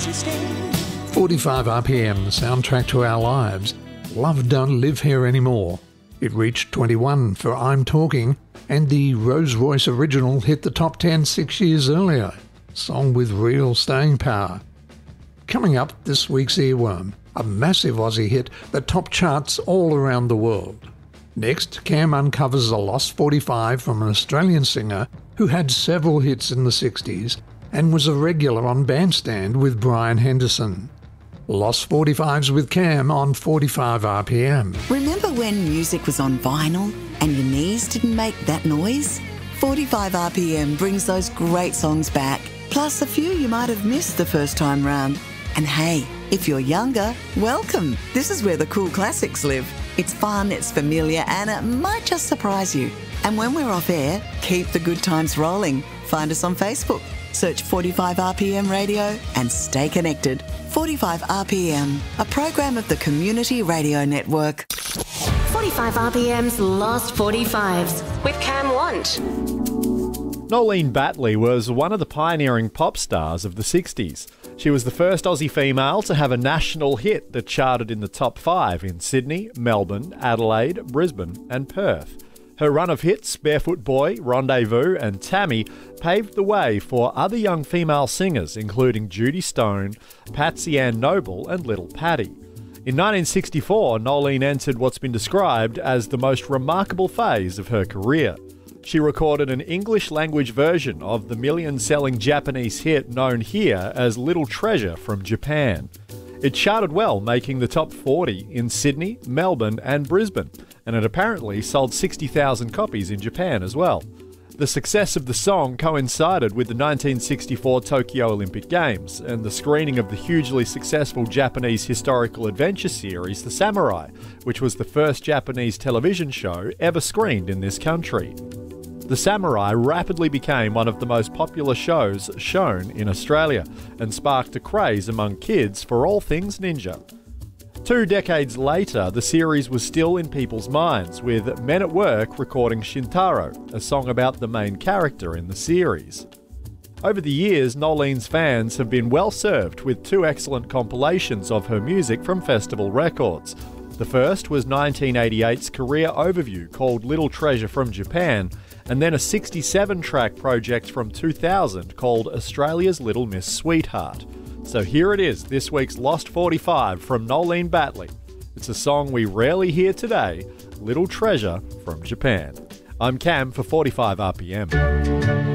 you stay. 45 RPM, the soundtrack to our lives. Love Don't Live Here Anymore. It reached 21 for I'm Talking, and the Rose Royce original hit the top 10 6 years earlier. Song with real staying power. Coming up, this week's Earworm, a massive Aussie hit that topped charts all around the world. Next, Cam uncovers a lost 45 from an Australian singer who had several hits in the 60s and was a regular on Bandstand with Brian Henderson. Lost 45s with Cam on 45 RPM. Remember when music was on vinyl and your knees didn't make that noise? 45 RPM brings those great songs back, plus a few you might have missed the first time round. And hey, if you're younger, welcome. This is where the cool classics live. It's fun, it's familiar, and it might just surprise you. And when we're off air, keep the good times rolling. Find us on Facebook. Search 45 RPM Radio and stay connected. 45 RPM, a program of the Community Radio Network. 45 RPM's Lost 45s with Cam Want. Nolene Batley was one of the pioneering pop stars of the 60s. She was the first Aussie female to have a national hit that charted in the top 5 in Sydney, Melbourne, Adelaide, Brisbane and Perth. Her run of hits, Barefoot Boy, Rendezvous and Tammy, paved the way for other young female singers including Judy Stone, Patsy Ann Noble and Little Patty. In 1964, Nolene entered what's been described as the most remarkable phase of her career. She recorded an English-language version of the million-selling Japanese hit known here as Little Treasure from Japan. It charted well, making the top 40 in Sydney, Melbourne and Brisbane, and it apparently sold 60,000 copies in Japan as well. The success of the song coincided with the 1964 Tokyo Olympic Games and the screening of the hugely successful Japanese historical adventure series The Samurai, which was the first Japanese television show ever screened in this country. The Samurai rapidly became one of the most popular shows shown in Australia and sparked a craze among kids for all things ninja. 2 decades later, the series was still in people's minds, with Men at Work recording Shintaro, a song about the main character in the series. Over the years, Nolene's fans have been well served with 2 excellent compilations of her music from Festival Records. The first was 1988's career overview called Little Treasure from Japan, and then a 67-track project from 2000 called Australia's Little Miss Sweetheart. So here it is, this week's Lost 45 from Nolene Batley. It's a song we rarely hear today, Little Treasure from Japan. I'm Cam for 45 RPM.